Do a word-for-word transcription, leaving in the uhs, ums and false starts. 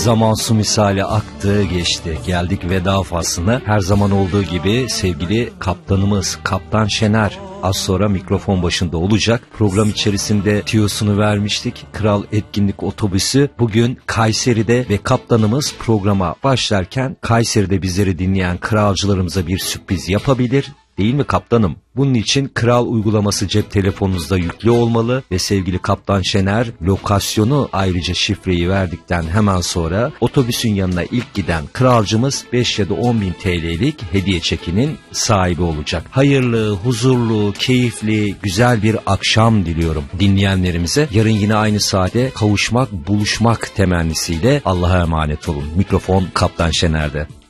Zaman su misali aktı geçti. Geldik veda faslına. Her zaman olduğu gibi sevgili kaptanımız Kaptan Şener az sonra mikrofon başında olacak. Program içerisinde tüyosunu vermiştik. Kral Etkinlik Otobüsü bugün Kayseri'de ve kaptanımız programa başlarken Kayseri'de bizleri dinleyen kralcılarımıza bir sürpriz yapabilir. Değil mi kaptanım? Bunun için Kral uygulaması cep telefonunuzda yüklü olmalı ve sevgili Kaptan Şener lokasyonu ayrıca şifreyi verdikten hemen sonra otobüsün yanına ilk giden kralcımız beş ya da on bin T L'lik hediye çekinin sahibi olacak. Hayırlı, huzurlu, keyifli, güzel bir akşam diliyorum dinleyenlerimize. Yarın yine aynı saate kavuşmak, buluşmak temennisiyle Allah'a emanet olun. Mikrofon Kaptan Şener'de.